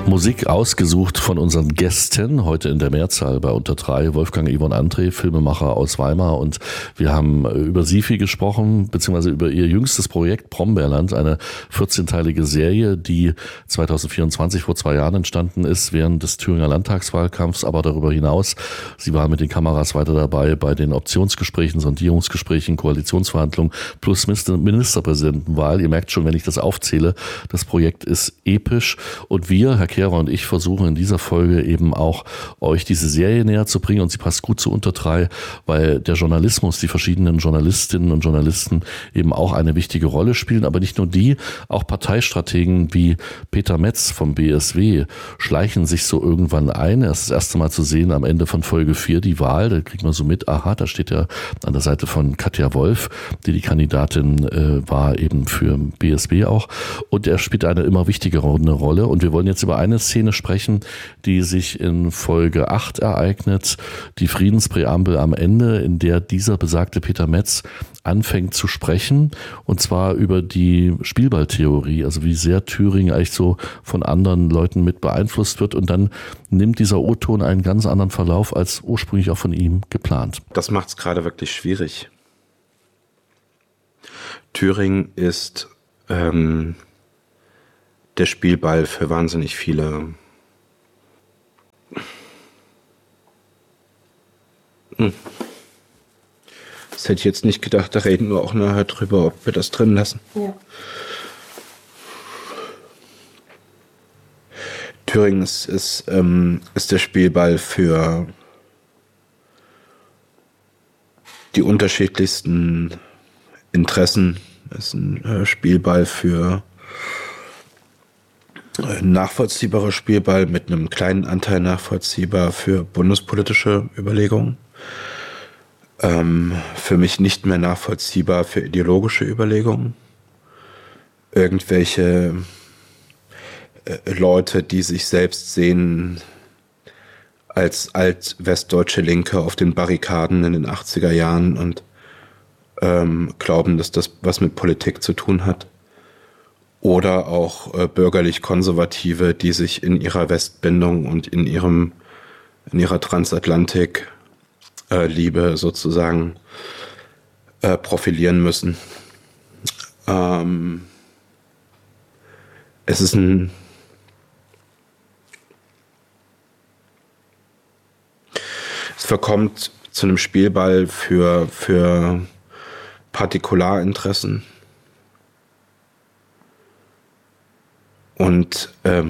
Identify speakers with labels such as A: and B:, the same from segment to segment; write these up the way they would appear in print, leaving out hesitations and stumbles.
A: Musik ausgesucht von unseren Gästen, heute in der Mehrzahl bei Unter 3, Wolfgang Yvonne André, Filmemacher aus Weimar, und wir haben über sie viel gesprochen, beziehungsweise über ihr jüngstes Projekt Brombeerland, eine 14-teilige Serie, die 2024 vor 2 Jahren entstanden ist, während des Thüringer Landtagswahlkampfs, aber darüber hinaus. Sie war mit den Kameras weiter dabei bei den Optionsgesprächen, Sondierungsgesprächen, Koalitionsverhandlungen plus Ministerpräsidentenwahl. Ihr merkt schon, wenn ich das aufzähle, das Projekt ist episch, und wir, Herr Kehrer und ich, versuchen in dieser Folge eben auch, euch diese Serie näher zu bringen, und sie passt gut zu Unter 3, weil der Journalismus, die verschiedenen Journalistinnen und Journalisten eben auch eine wichtige Rolle spielen, aber nicht nur die, auch Parteistrategen wie Peter Metz vom BSW schleichen sich so irgendwann ein. Er ist das erste Mal zu sehen am Ende von Folge 4, die Wahl, da kriegt man so mit, aha, da steht er an der Seite von Katja Wolf, die Kandidatin war eben für BSW auch, und er spielt eine immer wichtigere Rolle, und wir wollen jetzt über eine Szene sprechen, die sich in Folge 8 ereignet, die Friedenspräambel am Ende, in der dieser besagte Peter Metz anfängt zu sprechen, und zwar über die Spielballtheorie, also wie sehr Thüringen eigentlich so von anderen Leuten mit beeinflusst wird, und dann nimmt dieser O-Ton einen ganz anderen Verlauf als ursprünglich auch von ihm geplant.
B: Das macht es gerade wirklich schwierig. Thüringen ist der Spielball für wahnsinnig viele Das hätte ich jetzt nicht gedacht, da reden wir auch nachher drüber, ob wir das drin lassen. Ja. Thüringen ist der Spielball für die unterschiedlichsten Interessen. Es ist ein Spielball für nachvollziehbarer Spielball mit einem kleinen Anteil nachvollziehbar für bundespolitische Überlegungen. Für mich nicht mehr nachvollziehbar für ideologische Überlegungen. Irgendwelche Leute, die sich selbst sehen als alt-westdeutsche Linke auf den Barrikaden in den 80er Jahren und glauben, dass das was mit Politik zu tun hat. Oder auch bürgerlich-Konservative, die sich in ihrer Westbindung und in ihrer Transatlantik-Liebe sozusagen profilieren müssen. Es verkommt zu einem Spielball für Partikularinteressen. Und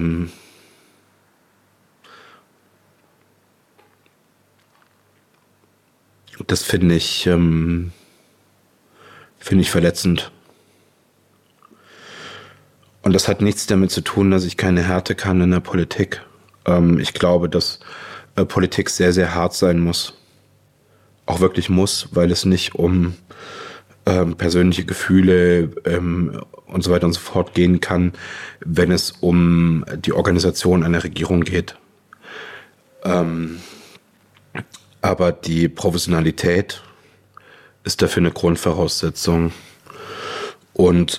B: das finde ich verletzend. Und das hat nichts damit zu tun, dass ich keine Härte kann in der Politik. Ich glaube, dass Politik sehr, sehr hart sein muss. Auch wirklich muss, weil es nicht um persönliche Gefühle und so weiter und so fort gehen kann, wenn es um die Organisation einer Regierung geht. Aber die Professionalität ist dafür eine Grundvoraussetzung. Und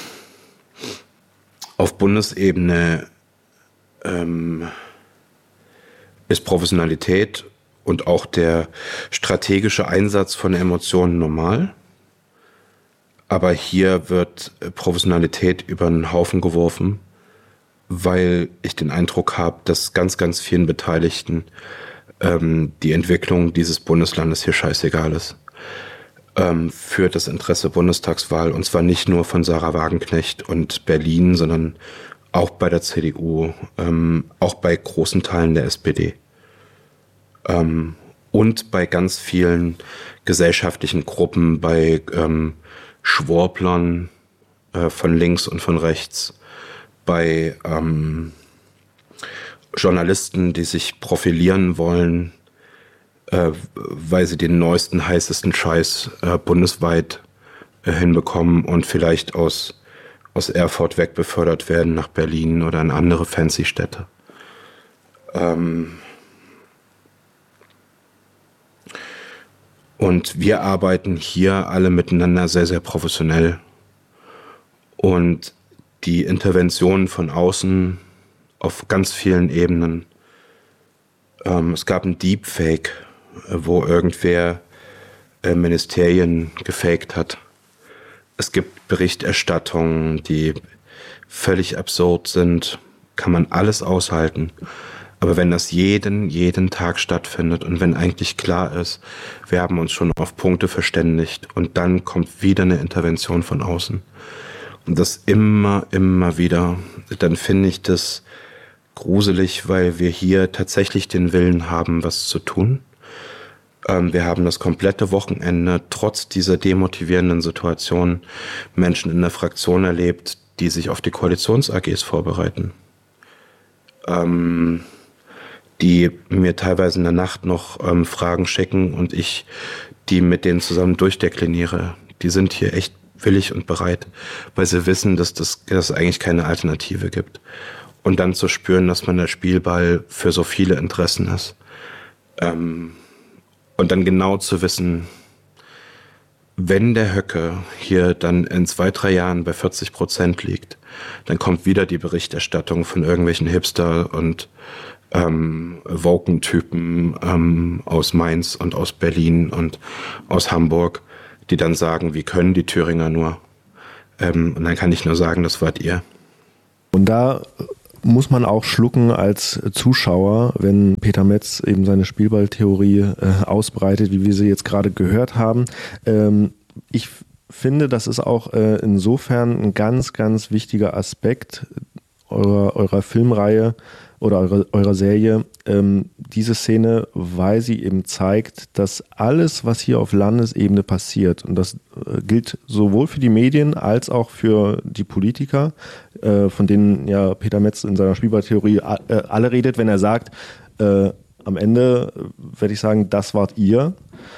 B: auf Bundesebene ist Professionalität und auch der strategische Einsatz von Emotionen normal. Aber hier wird Professionalität über einen Haufen geworfen, weil ich den Eindruck habe, dass ganz, ganz vielen Beteiligten die Entwicklung dieses Bundeslandes hier scheißegal ist. Für das Interesse Bundestagswahl, und zwar nicht nur von Sarah Wagenknecht und Berlin, sondern auch bei der CDU, auch bei großen Teilen der SPD. Und bei ganz vielen gesellschaftlichen Gruppen, bei Schworblern von links und von rechts, bei Journalisten, die sich profilieren wollen, weil sie den neuesten, heißesten Scheiß bundesweit hinbekommen und vielleicht aus Erfurt wegbefördert werden nach Berlin oder in andere fancy Städte. Und wir arbeiten hier alle miteinander sehr, sehr professionell. Und die Interventionen von außen auf ganz vielen Ebenen. Es gab ein Deepfake, wo irgendwer Ministerien gefaked hat. Es gibt Berichterstattungen, die völlig absurd sind. Kann man alles aushalten. Aber wenn das jeden Tag stattfindet und wenn eigentlich klar ist, wir haben uns schon auf Punkte verständigt und dann kommt wieder eine Intervention von außen und das immer wieder, dann finde ich das gruselig, weil wir hier tatsächlich den Willen haben, was zu tun. Wir haben das komplette Wochenende trotz dieser demotivierenden Situation Menschen in der Fraktion erlebt, die sich auf die Koalitions-AGs vorbereiten. Die mir teilweise in der Nacht noch Fragen schicken und ich die mit denen zusammen durchdekliniere. Die sind hier echt willig und bereit, weil sie wissen, dass es eigentlich keine Alternative gibt. Und dann zu spüren, dass man der Spielball für so viele Interessen ist. Und dann genau zu wissen, wenn der Höcke hier dann in 2-3 Jahren bei 40% liegt, dann kommt wieder die Berichterstattung von irgendwelchen Hipster und Woken-Typen aus Mainz und aus Berlin und aus Hamburg, die dann sagen, wie können die Thüringer nur? Und dann kann ich nur sagen, das wart ihr.
C: Und da muss man auch schlucken als Zuschauer, wenn Peter Metz eben seine Spielballtheorie ausbreitet, wie wir sie jetzt gerade gehört haben. Ich finde, das ist auch insofern ein ganz, ganz wichtiger Aspekt eurer Filmreihe oder eurer Serie, diese Szene, weil sie eben zeigt, dass alles, was hier auf Landesebene passiert, und das gilt sowohl für die Medien als auch für die Politiker, von denen ja Peter Metz in seiner Spielballtheorie alle redet, wenn er sagt, am Ende werde ich sagen, das wart ihr,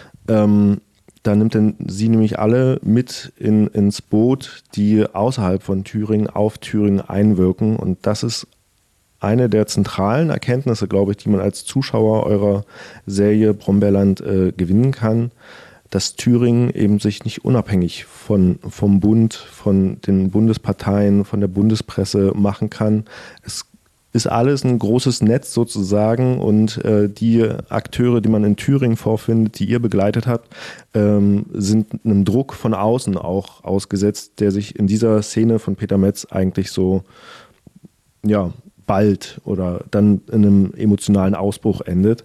C: da nimmt sie nämlich alle mit ins Boot, die außerhalb von Thüringen auf Thüringen einwirken, und das ist eine der zentralen Erkenntnisse, glaube ich, die man als Zuschauer eurer Serie Brombeerland gewinnen kann, dass Thüringen eben sich nicht unabhängig vom Bund, von den Bundesparteien, von der Bundespresse machen kann. Es ist alles ein großes Netz sozusagen, und die Akteure, die man in Thüringen vorfindet, die ihr begleitet habt, sind einem Druck von außen auch ausgesetzt, der sich in dieser Szene von Peter Metz eigentlich so, ja, bald oder dann in einem emotionalen Ausbruch endet.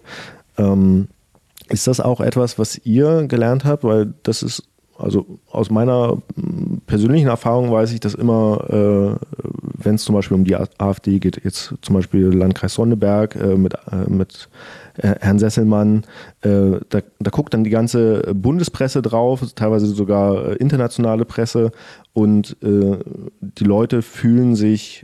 C: Ist das auch etwas, was ihr gelernt habt? Weil das ist, also aus meiner persönlichen Erfahrung weiß ich, dass immer, wenn es zum Beispiel um die AfD geht, jetzt zum Beispiel Landkreis Sonneberg mit Herrn Sesselmann, da guckt dann die ganze Bundespresse drauf, teilweise sogar internationale Presse, und die Leute fühlen sich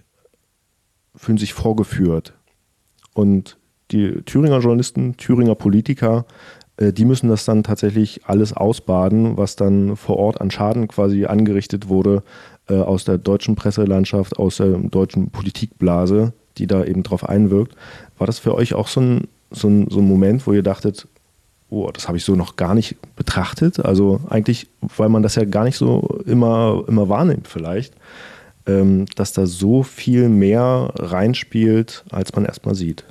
C: vorgeführt. Und die Thüringer Journalisten, Thüringer Politiker, die müssen das dann tatsächlich alles ausbaden, was dann vor Ort an Schaden quasi angerichtet wurde aus der deutschen Presselandschaft, aus der deutschen Politikblase, die da eben drauf einwirkt. War das für euch auch so ein Moment, wo ihr dachtet, oh, das habe ich so noch gar nicht betrachtet? Also eigentlich, weil man das ja gar nicht so immer wahrnimmt vielleicht, dass da so viel mehr reinspielt, als man erstmal sieht.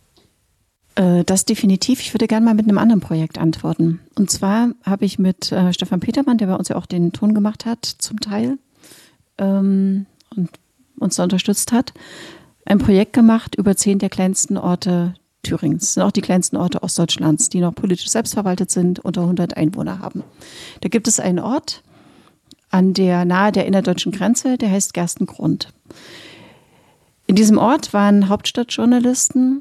D: Das definitiv. Ich würde gerne mal mit einem anderen Projekt antworten. Und zwar habe ich mit Stefan Petermann, der bei uns ja auch den Ton gemacht hat, zum Teil, und uns da unterstützt hat, ein Projekt gemacht über 10 der kleinsten Orte Thürings. Das sind auch die kleinsten Orte Ostdeutschlands, die noch politisch selbstverwaltet sind, unter 100 Einwohner haben. Da gibt es einen Ort nahe der innerdeutschen Grenze, der heißt Gerstengrund. In diesem Ort waren Hauptstadtjournalisten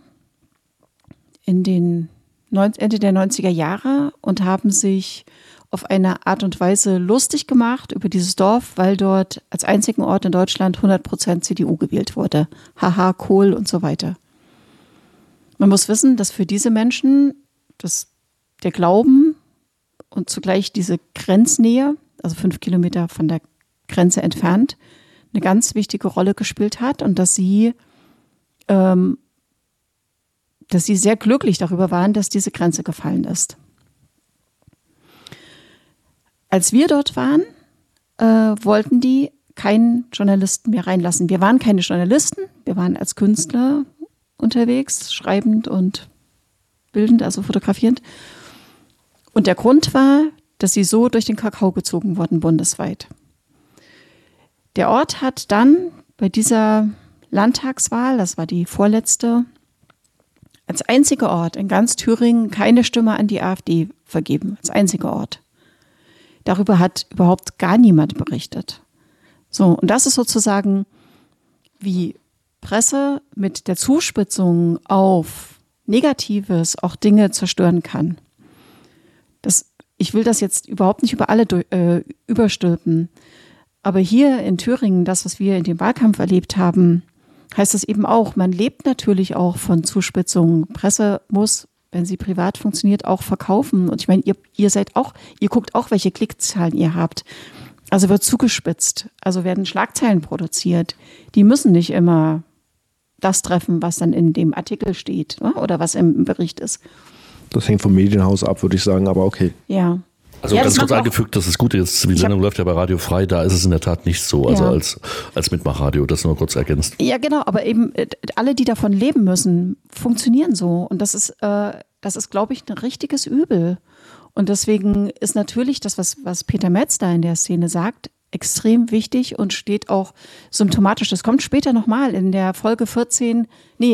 D: Ende der 90er Jahre und haben sich auf eine Art und Weise lustig gemacht über dieses Dorf, weil dort als einzigen Ort in Deutschland 100% CDU gewählt wurde. Haha, Kohl und so weiter. Man muss wissen, dass für diese Menschen der Glauben und zugleich diese Grenznähe, also 5 Kilometer von der Grenze entfernt, eine ganz wichtige Rolle gespielt hat, und dass sie sehr glücklich darüber waren, dass diese Grenze gefallen ist. Als wir dort waren, wollten die keinen Journalisten mehr reinlassen. Wir waren keine Journalisten, Wir waren als Künstler unterwegs, schreibend und bildend, also fotografierend. Und der Grund war, dass sie so durch den Kakao gezogen wurden, bundesweit. Der Ort hat dann bei dieser Landtagswahl, das war die vorletzte, als einziger Ort in ganz Thüringen keine Stimme an die AfD vergeben. Als einziger Ort. Darüber hat überhaupt gar niemand berichtet. So, und das ist sozusagen, wie Presse mit der Zuspitzung auf Negatives auch Dinge zerstören kann. Ich will das jetzt überhaupt nicht über alle überstülpen. Aber hier in Thüringen, das, was wir in dem Wahlkampf erlebt haben, heißt das eben auch, man lebt natürlich auch von Zuspitzungen. Presse muss, wenn sie privat funktioniert, auch verkaufen. Und ich meine, ihr guckt auch, welche Klickzahlen ihr habt. Also wird zugespitzt, also werden Schlagzeilen produziert. Die müssen nicht immer das treffen, was dann in dem Artikel steht, ne? Oder was im Bericht ist.
C: Das hängt vom Medienhaus ab, würde ich sagen, aber okay.
D: Ja.
A: Also ganz kurz angefügt, das ist gut, jetzt die Sendung läuft ja bei Radio Frei, da ist es in der Tat nicht so, also als Mitmachradio, das nur kurz ergänzt.
D: Ja, genau, aber eben alle, die davon leben müssen, funktionieren so. Und das ist, glaube ich, ein richtiges Übel. Und deswegen ist natürlich das, was Peter Metz da in der Szene sagt, extrem wichtig und steht auch symptomatisch. Das kommt später nochmal in der Folge 14,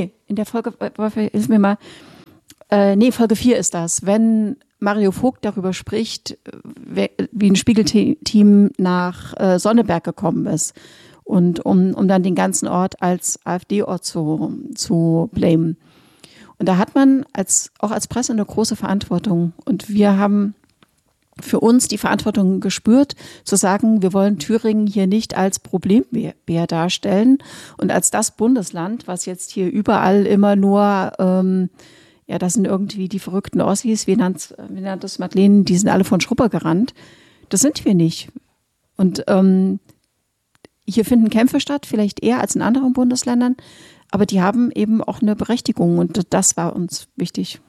D: Folge 4 ist das, wenn Mario Vogt darüber spricht, wie ein Spiegelteam nach Sonneberg gekommen ist und um dann den ganzen Ort als AfD-Ort zu blamen. Und da hat man auch als Presse eine große Verantwortung. Und wir haben für uns die Verantwortung gespürt, zu sagen, wir wollen Thüringen hier nicht als Problembär darstellen und als das Bundesland, was jetzt hier überall immer nur das sind irgendwie die verrückten Ossis, wie nannt das Madeleine, die sind alle von Schrupper gerannt. Das sind wir nicht. Und hier finden Kämpfe statt, vielleicht eher als in anderen Bundesländern, aber die haben eben auch eine Berechtigung und das war uns wichtig.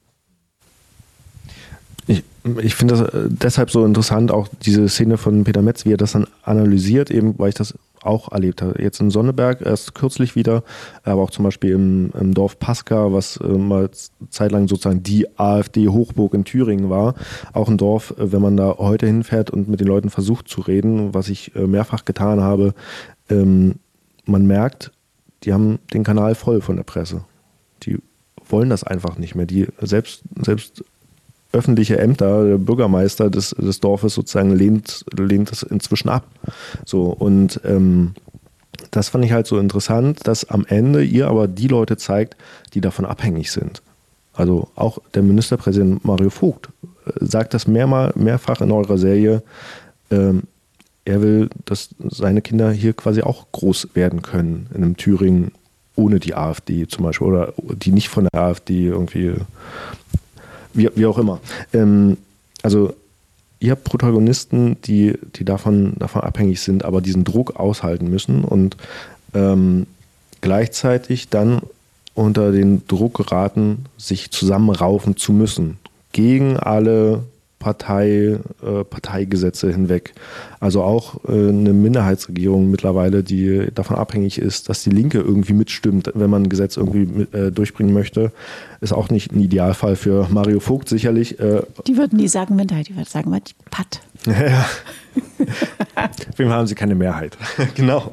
C: Ich finde das deshalb so interessant, auch diese Szene von Peter Metz, wie er das dann analysiert, eben weil ich das auch erlebt habe. Jetzt in Sonneberg erst kürzlich wieder, aber auch zum Beispiel im Dorf Paska, was mal zeitlang sozusagen die AfD-Hochburg in Thüringen war. Auch ein Dorf, wenn man da heute hinfährt und mit den Leuten versucht zu reden, was ich mehrfach getan habe, man merkt, die haben den Kanal voll von der Presse. Die wollen das einfach nicht mehr. Die selbst öffentliche Ämter, der Bürgermeister des Dorfes sozusagen lehnt das inzwischen ab. So, und das fand ich halt so interessant, dass am Ende ihr aber die Leute zeigt, die davon abhängig sind. Also auch der Ministerpräsident Mario Vogt sagt das mehrfach in eurer Serie, er will, dass seine Kinder hier quasi auch groß werden können in einem Thüringen ohne die AfD zum Beispiel oder die nicht von der AfD irgendwie, wie auch immer. Also ihr habt Protagonisten, die davon abhängig sind, aber diesen Druck aushalten müssen und gleichzeitig dann unter den Druck geraten, sich zusammenraufen zu müssen gegen alle Parteigesetze hinweg. Also auch eine Minderheitsregierung mittlerweile, die davon abhängig ist, dass die Linke irgendwie mitstimmt, wenn man ein Gesetz irgendwie durchbringen möchte, ist auch nicht ein Idealfall für Mario Vogt sicherlich.
D: Die würden nie sagen Minderheit, die würden sagen mal die Patt.
C: Ja. Auf jeden Fall haben sie keine Mehrheit. Genau.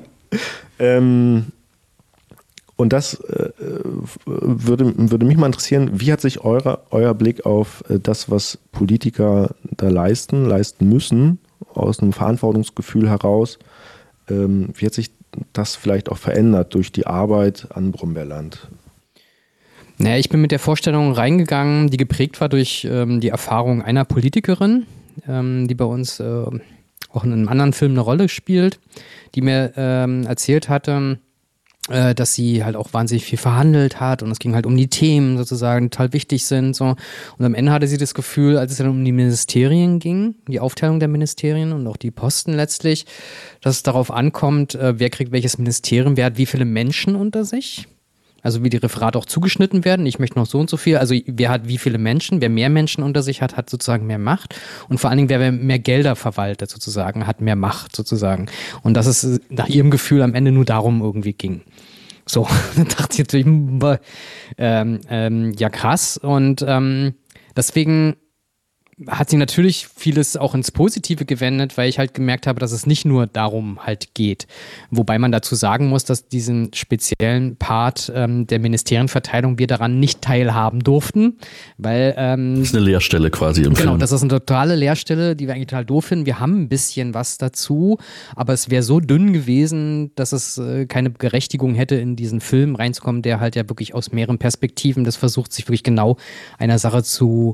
C: Und das würde mich mal interessieren, wie hat sich euer Blick auf das, was Politiker da leisten müssen, aus einem Verantwortungsgefühl heraus, wie hat sich das vielleicht auch verändert durch die Arbeit an Brombeerland?
E: Naja, ich bin mit der Vorstellung reingegangen, die geprägt war durch die Erfahrung einer Politikerin, die bei uns auch in einem anderen Film eine Rolle spielt, die mir erzählt hatte, dass sie halt auch wahnsinnig viel verhandelt hat und es ging halt um die Themen sozusagen, die total wichtig sind. So. Und am Ende hatte sie das Gefühl, als es dann um die Ministerien ging, die Aufteilung der Ministerien und auch die Posten letztlich, dass es darauf ankommt, wer kriegt welches Ministerium, wer hat wie viele Menschen unter sich. Also wie die Referate auch zugeschnitten werden. Ich möchte noch so und so viel. Also wer hat wie viele Menschen? Wer mehr Menschen unter sich hat, hat sozusagen mehr Macht. Und vor allen Dingen, wer mehr Gelder verwaltet sozusagen, hat mehr Macht sozusagen. Und dass es nach ihrem Gefühl am Ende nur darum irgendwie ging. So, dann dachte ich natürlich, ja krass. Und deswegen hat sie natürlich vieles auch ins Positive gewendet, weil ich halt gemerkt habe, dass es nicht nur darum halt geht. Wobei man dazu sagen muss, dass diesen speziellen Part der Ministerienverteilung wir daran nicht teilhaben durften, weil
A: das ist eine Leerstelle quasi im Film.
E: Genau, das ist eine totale Leerstelle, die wir eigentlich total doof finden. Wir haben ein bisschen was dazu, aber es wäre so dünn gewesen, dass es keine Berechtigung hätte, in diesen Film reinzukommen, der halt ja wirklich aus mehreren Perspektiven das versucht, sich wirklich genau einer Sache zu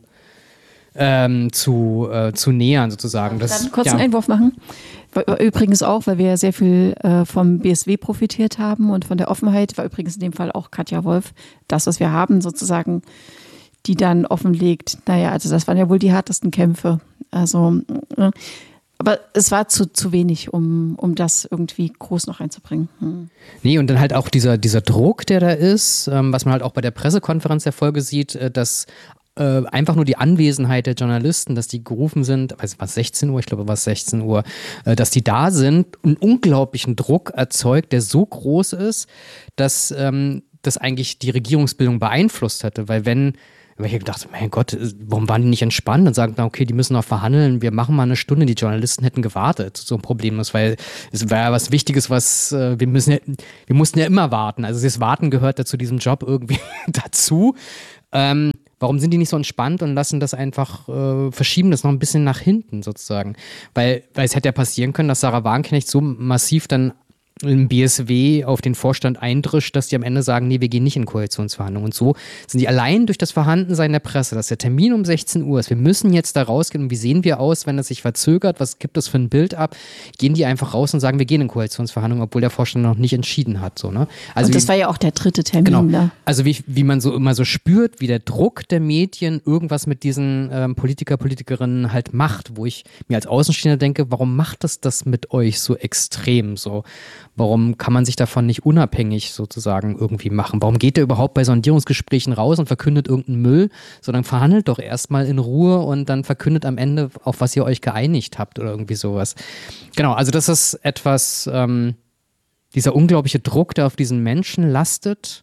E: nähern sozusagen.
D: Dann kurz einen Einwurf machen. Übrigens auch, weil wir ja sehr viel vom BSW profitiert haben und von der Offenheit, war übrigens in dem Fall auch Katja Wolf, das, was wir haben sozusagen, die dann offenlegt, naja, also das waren ja wohl die härtesten Kämpfe. Also, aber es war zu wenig, um das irgendwie groß noch reinzubringen.
E: Nee, und dann halt auch dieser Druck, der da ist, was man halt auch bei der Pressekonferenz der Folge sieht, dass einfach nur die Anwesenheit der Journalisten, dass die gerufen sind, was 16 Uhr, ich glaube, was 16 Uhr, dass die da sind, einen unglaublichen Druck erzeugt, der so groß ist, dass das eigentlich die Regierungsbildung beeinflusst hätte, weil ich gedacht, mein Gott, warum waren die nicht entspannt und sagen, na okay, die müssen noch verhandeln, wir machen mal eine Stunde, die Journalisten hätten gewartet, so ein Problem ist, weil es war ja was Wichtiges, was wir mussten ja immer warten, also das Warten gehört ja zu diesem Job irgendwie dazu. Warum sind die nicht so entspannt und lassen das einfach, verschieben das noch ein bisschen nach hinten sozusagen? Weil es hätte ja passieren können, dass Sarah Wagenknecht so massiv dann im BSW auf den Vorstand eindrischt, dass die am Ende sagen, nee, wir gehen nicht in Koalitionsverhandlungen. Und so sind die allein durch das Vorhandensein der Presse, dass der Termin um 16 Uhr ist, wir müssen jetzt da rausgehen und wie sehen wir aus, wenn das sich verzögert, was gibt es für ein Bild ab, gehen die einfach raus und sagen, wir gehen in Koalitionsverhandlungen, obwohl der Vorstand noch nicht entschieden hat. So, ne? Also
D: und das war ja auch der 3. Termin.
E: Genau.
D: Ne?
E: Also wie man so immer so spürt, wie der Druck der Medien irgendwas mit diesen Politikerinnen halt macht, wo ich mir als Außenstehender denke, warum macht das mit euch so extrem so? Warum kann man sich davon nicht unabhängig sozusagen irgendwie machen? Warum geht ihr überhaupt bei Sondierungsgesprächen raus und verkündet irgendeinen Müll, sondern verhandelt doch erstmal in Ruhe und dann verkündet am Ende, auf was ihr euch geeinigt habt oder irgendwie sowas. Genau, also das ist etwas, dieser unglaubliche Druck, der auf diesen Menschen lastet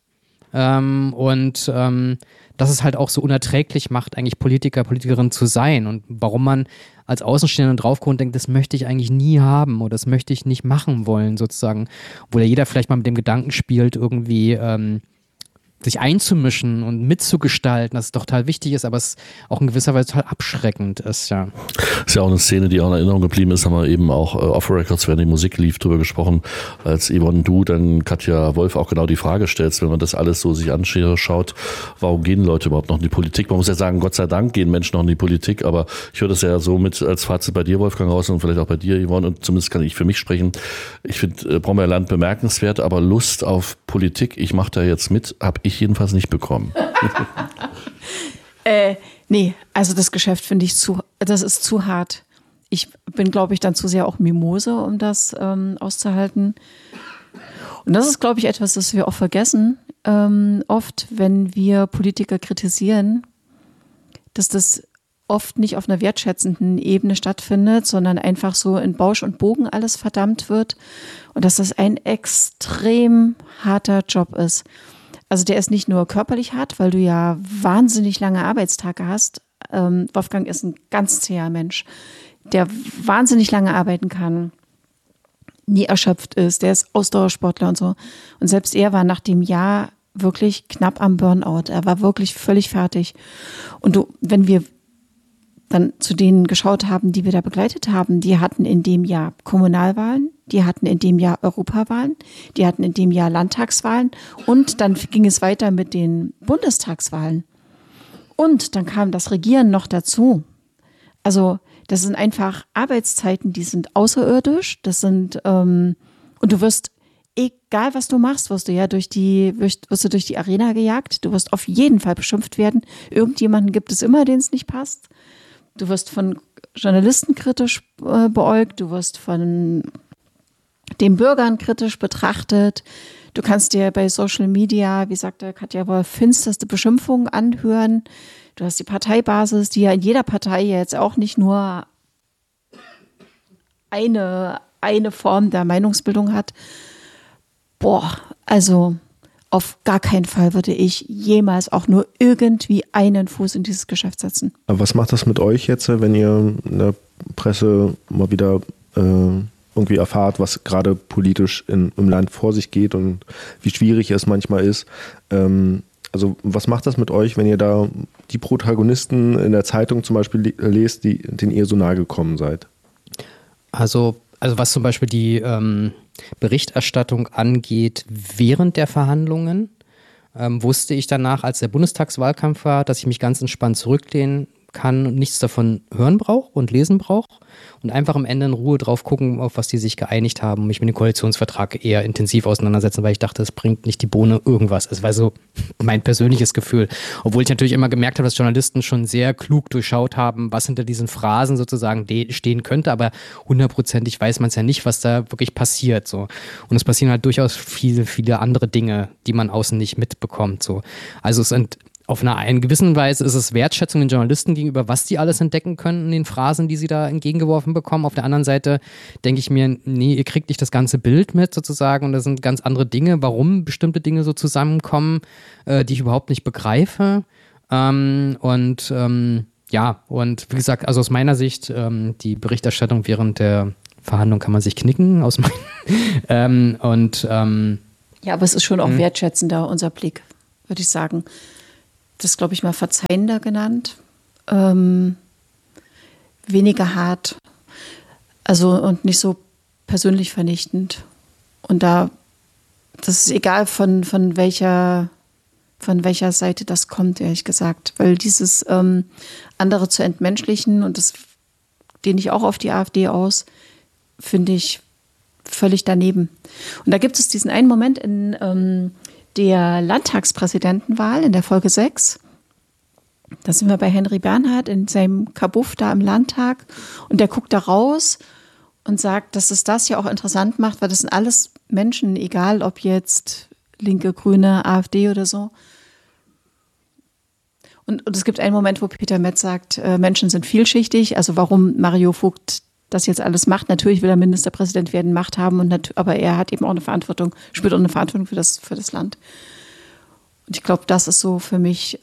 E: und dass es halt auch so unerträglich macht, eigentlich Politikerin zu sein und warum man als Außenstehender drauf guckt und denkt, das möchte ich eigentlich nie haben oder das möchte ich nicht machen wollen sozusagen, wo ja jeder vielleicht mal mit dem Gedanken spielt, irgendwie sich einzumischen und mitzugestalten, dass es doch total wichtig ist, aber es auch in gewisser Weise total abschreckend ist, ja.
A: Ist ja auch eine Szene, die auch in Erinnerung geblieben ist, haben wir eben auch off-Records, während die Musik lief, drüber gesprochen, als Yvonne, du dann Katja Wolf auch genau die Frage stellst, wenn man das alles so sich anschaut, warum gehen Leute überhaupt noch in die Politik? Man muss ja sagen, Gott sei Dank gehen Menschen noch in die Politik, aber ich höre das ja so mit als Fazit bei dir, Wolfgang, raus und vielleicht auch bei dir, Yvonne, und zumindest kann ich für mich sprechen. Ich finde Brombeerland bemerkenswert, aber Lust auf Politik, ich mache da jetzt mit, habe ich jedenfalls nicht bekommen.
D: Nee, also das Geschäft finde ich das ist zu hart. Ich bin, glaube ich, dann zu sehr auch Mimose, um das auszuhalten. Und das ist, glaube ich, etwas, das wir auch vergessen, oft, wenn wir Politiker kritisieren, dass das oft nicht auf einer wertschätzenden Ebene stattfindet, sondern einfach so in Bausch und Bogen alles verdammt wird und dass das ein extrem harter Job ist. Also der ist nicht nur körperlich hart, weil du ja wahnsinnig lange Arbeitstage hast. Wolfgang ist ein ganz zäher Mensch, der wahnsinnig lange arbeiten kann, nie erschöpft ist, der ist Ausdauersportler und so. Und selbst er war nach dem Jahr wirklich knapp am Burnout. Er war wirklich völlig fertig. Und wenn wir dann zu denen geschaut haben, die wir da begleitet haben, die hatten in dem Jahr Kommunalwahlen, die hatten in dem Jahr Europawahlen, die hatten in dem Jahr Landtagswahlen und dann ging es weiter mit den Bundestagswahlen. Und dann kam das Regieren noch dazu. Also das sind einfach Arbeitszeiten, die sind außerirdisch. Das sind und du wirst, egal was du machst, wirst du durch die Arena gejagt. Du wirst auf jeden Fall beschimpft werden. Irgendjemanden gibt es immer, den es nicht passt. Du wirst von Journalisten kritisch beäugt. Du wirst von den Bürgern kritisch betrachtet. Du kannst dir bei Social Media, wie sagte Katja Wolf, finsterste Beschimpfungen anhören. Du hast die Parteibasis, die ja in jeder Partei jetzt auch nicht nur eine Form der Meinungsbildung hat. Boah, also auf gar keinen Fall würde ich jemals auch nur irgendwie einen Fuß in dieses Geschäft setzen.
C: Aber was macht das mit euch jetzt, wenn ihr in der Presse mal wieder irgendwie erfahrt, was gerade politisch im Land vor sich geht und wie schwierig es manchmal ist? Also was macht das mit euch, wenn ihr da die Protagonisten in der Zeitung zum Beispiel lest, denen ihr so nahe gekommen seid?
E: Also was zum Beispiel die Berichterstattung angeht während der Verhandlungen, wusste ich danach, als der Bundestagswahlkampf war, dass ich mich ganz entspannt zurücklehnen kann und nichts davon hören brauche und lesen brauche und einfach am Ende in Ruhe drauf gucken, auf was die sich geeinigt haben und mich mit dem Koalitionsvertrag eher intensiv auseinandersetzen, weil ich dachte, es bringt nicht die Bohne irgendwas. Es war so mein persönliches Gefühl. Obwohl ich natürlich immer gemerkt habe, dass Journalisten schon sehr klug durchschaut haben, was hinter diesen Phrasen sozusagen stehen könnte, aber hundertprozentig weiß man es ja nicht, was da wirklich passiert. So. Und es passieren halt durchaus viele, viele andere Dinge, die man außen nicht mitbekommt. So. Also es sind auf einer gewissen Weise ist es Wertschätzung den Journalisten gegenüber, was die alles entdecken können in den Phrasen, die sie da entgegengeworfen bekommen. Auf der anderen Seite denke ich mir, nee, ihr kriegt nicht das ganze Bild mit sozusagen und das sind ganz andere Dinge, warum bestimmte Dinge so zusammenkommen, die ich überhaupt nicht begreife. Und wie gesagt, also aus meiner Sicht, die Berichterstattung während der Verhandlung kann man sich knicken.
D: Ja, aber es ist schon auch wertschätzender, unser Blick, würde ich sagen. Das glaube ich mal verzeihender genannt, weniger hart, also und nicht so persönlich vernichtend. Und das ist egal von welcher Seite das kommt, ehrlich gesagt, weil dieses andere zu entmenschlichen und das dehne ich auch auf die AfD aus, finde ich völlig daneben. Und da gibt es diesen einen Moment in der Landtagspräsidentenwahl in der Folge 6. Da sind wir bei Henry Bernhard in seinem Kabuff da im Landtag und der guckt da raus und sagt, dass es das ja auch interessant macht, weil das sind alles Menschen, egal ob jetzt Linke, Grüne, AfD oder so. Und es gibt einen Moment, wo Peter Metz sagt, Menschen sind vielschichtig, also warum Mario Vogt das jetzt alles macht. Natürlich will er Ministerpräsident werden, Macht haben, aber er hat eben auch eine Verantwortung, spürt auch eine Verantwortung für das Land. Und ich glaube, das ist so für mich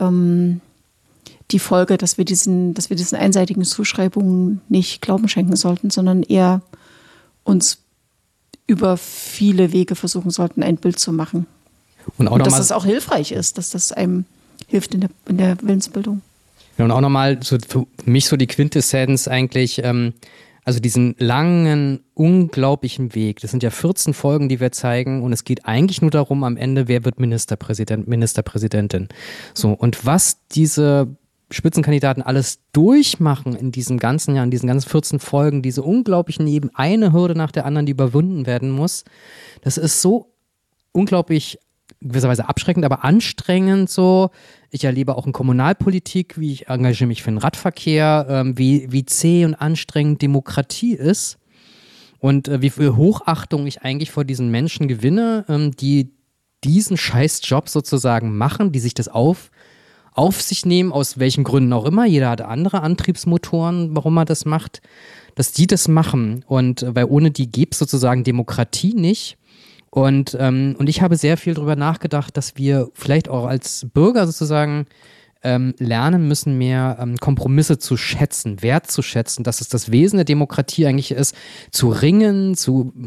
D: die Folge, dass wir diesen einseitigen Zuschreibungen nicht Glauben schenken sollten, sondern eher uns über viele Wege versuchen sollten, ein Bild zu machen. Und dass das auch hilfreich ist, dass das einem hilft in der Willensbildung.
E: Ja, und auch nochmal so für mich so die Quintessenz eigentlich, also diesen langen, unglaublichen Weg. Das sind ja 14 Folgen, die wir zeigen und es geht eigentlich nur darum, am Ende, wer wird Ministerpräsident, Ministerpräsidentin. So, und was diese Spitzenkandidaten alles durchmachen in diesem ganzen Jahr, in diesen ganzen 14 Folgen, diese unglaublichen eben eine Hürde nach der anderen, die überwunden werden muss, das ist so unglaublich gewisserweise abschreckend, aber anstrengend so. Ich erlebe auch in Kommunalpolitik, wie ich engagiere mich für den Radverkehr, wie zäh und anstrengend Demokratie ist und wie viel Hochachtung ich eigentlich vor diesen Menschen gewinne, die diesen Scheißjob sozusagen machen, die sich das auf sich nehmen, aus welchen Gründen auch immer. Jeder hat andere Antriebsmotoren, warum er das macht, dass die das machen. Und weil ohne die gäbe es sozusagen Demokratie nicht. Und ich habe sehr viel darüber nachgedacht, dass wir vielleicht auch als Bürger sozusagen lernen müssen, mehr Kompromisse zu schätzen, wertzuschätzen, dass es das Wesen der Demokratie eigentlich ist, zu ringen und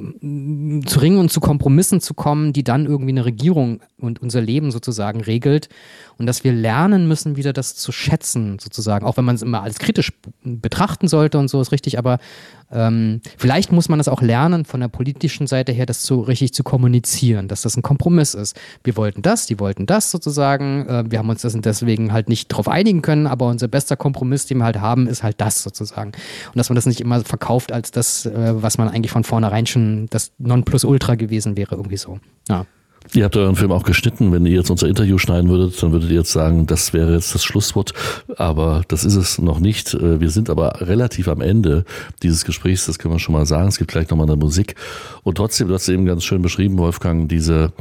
E: zu Kompromissen zu kommen, die dann irgendwie eine Regierung und unser Leben sozusagen regelt. Und dass wir lernen müssen, wieder das zu schätzen, sozusagen. Auch wenn man es immer als kritisch betrachten sollte und so, ist richtig. Aber vielleicht muss man das auch lernen, von der politischen Seite her, das richtig zu kommunizieren, dass das ein Kompromiss ist. Wir wollten das, die wollten das sozusagen. Wir haben uns deswegen halt nicht drauf einigen können, aber unser bester Kompromiss, den wir halt haben, ist halt das sozusagen. Und dass man das nicht immer verkauft als das, was man eigentlich von vornherein schon das Nonplusultra gewesen wäre, irgendwie so. Ja.
A: Ihr habt euren Film auch geschnitten. Wenn ihr jetzt unser Interview schneiden würdet, dann würdet ihr jetzt sagen, das wäre jetzt das Schlusswort. Aber das ist es noch nicht. Wir sind aber relativ am Ende dieses Gesprächs. Das können wir schon mal sagen. Es gibt gleich nochmal eine Musik. Und trotzdem, du hast eben ganz schön beschrieben, Wolfgang, diese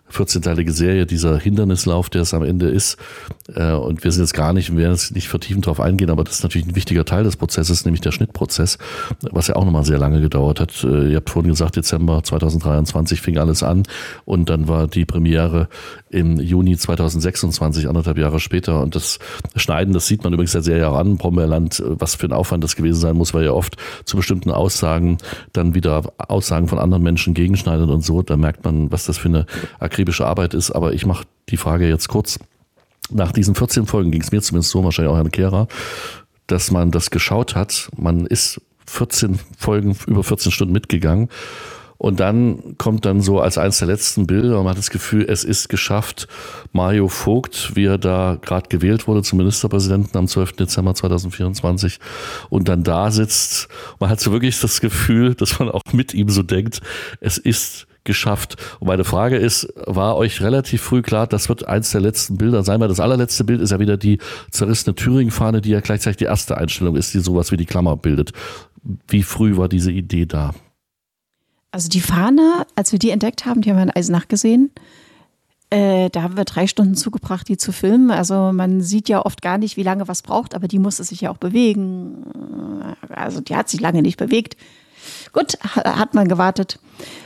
A: 14-teilige Serie, dieser Hindernislauf, der es am Ende ist. Und wir sind jetzt wir werden jetzt nicht vertiefend darauf eingehen, aber das ist natürlich ein wichtiger Teil des Prozesses, nämlich der Schnittprozess, was ja auch nochmal sehr lange gedauert hat. Ihr habt vorhin gesagt, Dezember 2023 fing alles an und dann war die Premiere im Juni 2026, 1,5 Jahre später. Und das Schneiden, das sieht man übrigens der Serie an, Brombeerland, was für ein Aufwand das gewesen sein muss, weil ja oft zu bestimmten Aussagen dann wieder Aussagen von anderen Menschen gegenschneidet und so. Da merkt man, was das für eine akribische Arbeit ist. Aber ich mache die Frage jetzt kurz. Nach diesen 14 Folgen ging es mir zumindest so, wahrscheinlich auch Herrn Kehrer, dass man das geschaut hat. Man ist 14 Folgen, über 14 Stunden mitgegangen. Und dann kommt dann so als eines der letzten Bilder, man hat das Gefühl, es ist geschafft, Mario Vogt, wie er da gerade gewählt wurde zum Ministerpräsidenten am 12. Dezember 2024 und dann da sitzt. Man hat so wirklich das Gefühl, dass man auch mit ihm so denkt, es ist geschafft. Und meine Frage ist, war euch relativ früh klar, das wird eins der letzten Bilder sein, weil das allerletzte Bild ist ja wieder die zerrissene Thüringen-Fahne, die ja gleichzeitig die erste Einstellung ist, die sowas wie die Klammer bildet. Wie früh war diese Idee da?
D: Also die Fahne, als wir die entdeckt haben, die haben wir in Eisenach gesehen, da haben wir 3 Stunden zugebracht, die zu filmen. Also man sieht ja oft gar nicht, wie lange was braucht, aber die musste sich ja auch bewegen. Also die hat sich lange nicht bewegt. Gut, hat man gewartet.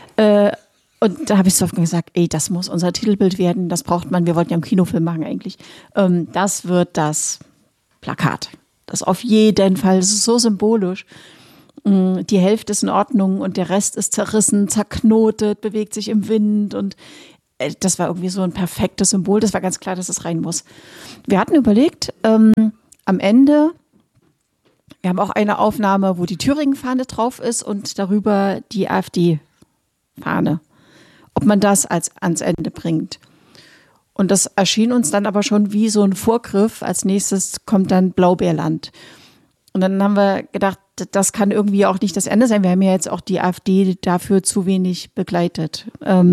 D: Und da habe ich so oft gesagt, das muss unser Titelbild werden, das braucht man, wir wollten ja einen Kinofilm machen eigentlich. Das wird das Plakat. Das auf jeden Fall, das ist so symbolisch. Die Hälfte ist in Ordnung und der Rest ist zerrissen, zerknotet, bewegt sich im Wind und das war irgendwie so ein perfektes Symbol. Das war ganz klar, dass es rein muss. Wir hatten überlegt, am Ende, wir haben auch eine Aufnahme, wo die Thüringen-Fahne drauf ist und darüber die AfD-Fahne. Ob man das ans Ende bringt. Und das erschien uns dann aber schon wie so ein Vorgriff. Als nächstes kommt dann Blaubeerland. Und dann haben wir gedacht, das kann irgendwie auch nicht das Ende sein. Wir haben ja jetzt auch die AfD dafür zu wenig begleitet.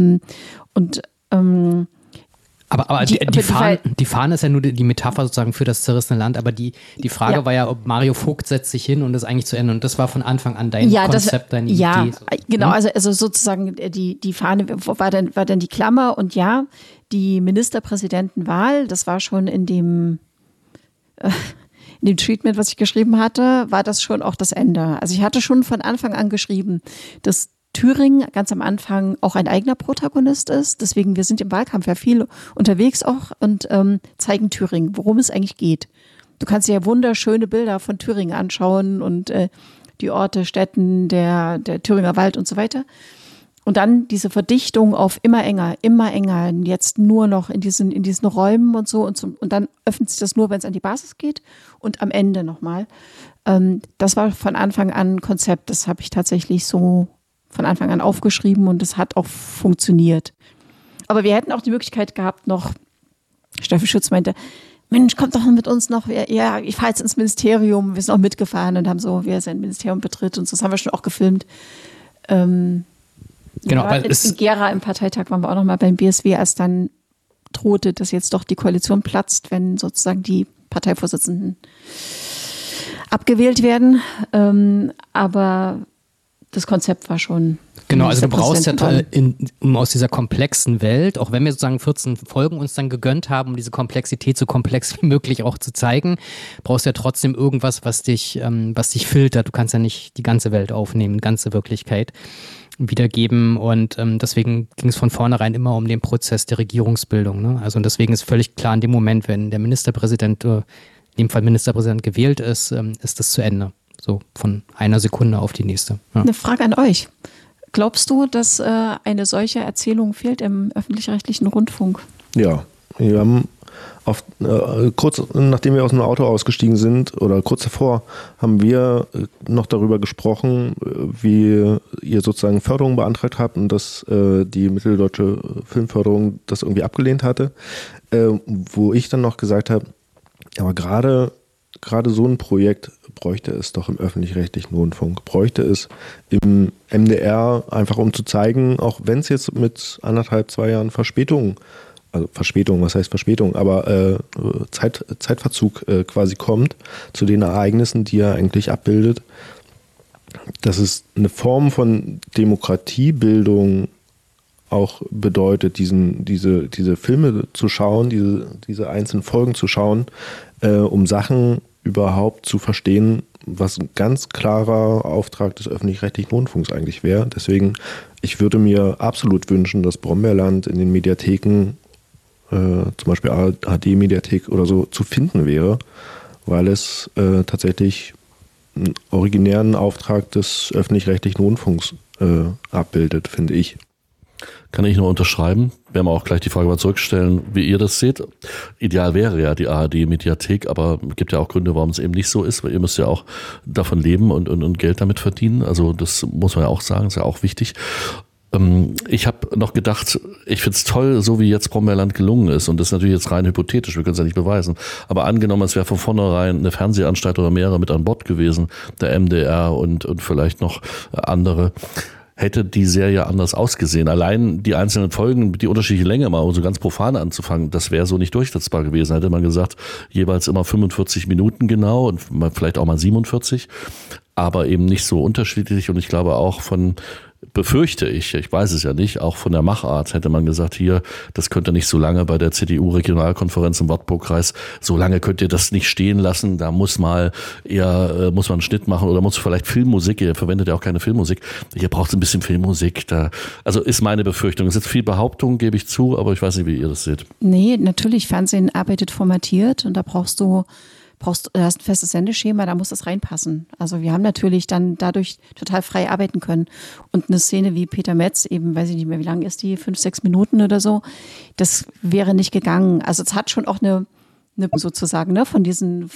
E: Aber die Fahne ist ja nur die Metapher sozusagen für das zerrissene Land, aber die Frage war ja, ob Mario Vogt setzt sich hin und ist eigentlich zu Ende. Und das war von Anfang an dein Konzept, deine Idee.
D: Ja, genau, also sozusagen die Fahne war dann die Klammer und ja, die Ministerpräsidentenwahl, das war schon in dem Treatment, was ich geschrieben hatte, war das schon auch das Ende. Also ich hatte schon von Anfang an geschrieben, dass Thüringen ganz am Anfang auch ein eigener Protagonist ist. Deswegen, wir sind im Wahlkampf ja viel unterwegs auch und zeigen Thüringen, worum es eigentlich geht. Du kannst dir ja wunderschöne Bilder von Thüringen anschauen und die Orte, Städten, der Thüringer Wald und so weiter. Und dann diese Verdichtung auf immer enger, jetzt nur noch in diesen Räumen und so. Und dann öffnet sich das nur, wenn es an die Basis geht und am Ende nochmal. Das war von Anfang an ein Konzept, das habe ich tatsächlich so von Anfang an aufgeschrieben und es hat auch funktioniert. Aber wir hätten auch die Möglichkeit gehabt noch, Steffi Schütz meinte, Mensch, kommt doch mit uns noch, ja, ich fahre jetzt ins Ministerium, wir sind auch mitgefahren und haben so, wer sein Ministerium betritt und so, das haben wir schon auch gefilmt. Genau, aber in Gera im Parteitag waren wir auch noch mal beim BSW, als dann drohte, dass jetzt doch die Koalition platzt, wenn sozusagen die Parteivorsitzenden abgewählt werden. Aber das Konzept war schon.
E: Genau, also du brauchst ja, um aus dieser komplexen Welt, auch wenn wir sozusagen 14 Folgen uns dann gegönnt haben, um diese Komplexität so komplex wie möglich auch zu zeigen, brauchst du ja trotzdem irgendwas, was dich filtert. Du kannst ja nicht die ganze Welt aufnehmen, ganze Wirklichkeit wiedergeben und deswegen ging es von vornherein immer um den Prozess der Regierungsbildung. Ne? Also und deswegen ist völlig klar, in dem Moment, wenn der Ministerpräsident, in dem Fall Ministerpräsident gewählt ist, ist das zu Ende. So von einer Sekunde auf die nächste. Ja.
D: Eine Frage an euch. Glaubst du, dass eine solche Erzählung fehlt im öffentlich-rechtlichen Rundfunk?
C: Ja, wir haben kurz nachdem wir aus dem Auto ausgestiegen sind oder kurz davor, haben wir noch darüber gesprochen, wie ihr sozusagen Förderung beantragt habt und dass die Mitteldeutsche Filmförderung das irgendwie abgelehnt hatte, wo ich dann noch gesagt habe, aber gerade so ein Projekt bräuchte es doch im öffentlich-rechtlichen Rundfunk, bräuchte es im MDR, einfach um zu zeigen, auch wenn es jetzt mit 1,5-2 Jahren Verspätung, was heißt Verspätung, aber Zeitverzug quasi kommt zu den Ereignissen, die er eigentlich abbildet, dass es eine Form von Demokratiebildung auch bedeutet, diese Filme zu schauen, diese einzelnen Folgen zu schauen, um Sachen überhaupt zu verstehen, was ein ganz klarer Auftrag des öffentlich-rechtlichen Rundfunks eigentlich wäre. Deswegen, ich würde mir absolut wünschen, dass Brombeerland in den Mediatheken, zum Beispiel ARD-Mediathek oder so, zu finden wäre, weil es tatsächlich einen originären Auftrag des öffentlich-rechtlichen Rundfunks abbildet, finde ich.
A: Kann ich nur unterschreiben. Werden wir auch gleich die Frage mal zurückstellen, wie ihr das seht. Ideal wäre ja die ARD-Mediathek, aber es gibt ja auch Gründe, warum es eben nicht so ist, weil ihr müsst ja auch davon leben und Geld damit verdienen. Also das muss man ja auch sagen, ist ja auch wichtig. Ich habe noch gedacht, ich find's toll, so wie jetzt Brombeerland gelungen ist, und das ist natürlich jetzt rein hypothetisch, wir können es ja nicht beweisen, aber angenommen, es wäre von vornherein eine Fernsehanstalt oder mehrere mit an Bord gewesen, der MDR und vielleicht noch andere, hätte die Serie anders ausgesehen. Allein die einzelnen Folgen, die unterschiedliche Länge mal, um so ganz profan anzufangen, das wäre so nicht durchsetzbar gewesen. Hätte man gesagt, jeweils immer 45 Minuten genau und vielleicht auch mal 47, aber eben nicht so unterschiedlich. Und ich glaube auch befürchte ich weiß es ja nicht, auch von der Machart hätte man gesagt, hier, das könnt ihr nicht so lange bei der CDU-Regionalkonferenz im Wartburgkreis, so lange könnt ihr das nicht stehen lassen, da muss man einen Schnitt machen oder muss vielleicht Filmmusik, ihr verwendet ja auch keine Filmmusik, ihr braucht ein bisschen Filmmusik, also ist meine Befürchtung. Es ist jetzt viel Behauptung, gebe ich zu, aber ich weiß nicht, wie ihr das seht.
D: Nee, natürlich, Fernsehen arbeitet formatiert und da hast ein festes Sendeschema, da muss das reinpassen. Also wir haben natürlich dann dadurch total frei arbeiten können. Und eine Szene wie Peter Metz, eben, weiß ich nicht mehr, wie lang ist die, 5-6 Minuten oder so, das wäre nicht gegangen. Also es hat schon auch eine sozusagen, ne, von diesen